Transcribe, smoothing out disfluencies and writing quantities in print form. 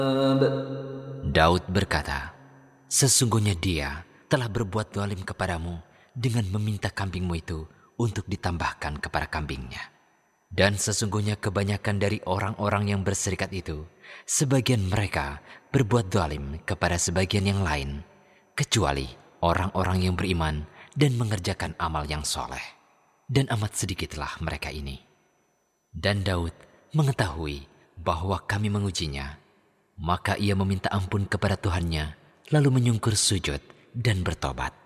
Daud berkata, "Sesungguhnya dia telah berbuat zalim kepadamu dengan meminta kambingmu itu untuk ditambahkan kepada kambingnya. Dan sesungguhnya kebanyakan dari orang-orang yang berserikat itu, sebagian mereka berbuat zalim kepada sebagian yang lain, kecuali orang-orang yang beriman dan mengerjakan amal yang soleh. Dan amat sedikitlah mereka ini." Dan Daud mengetahui bahwa kami mengujinya, maka ia meminta ampun kepada Tuhannya, lalu menyungkur sujud dan bertobat.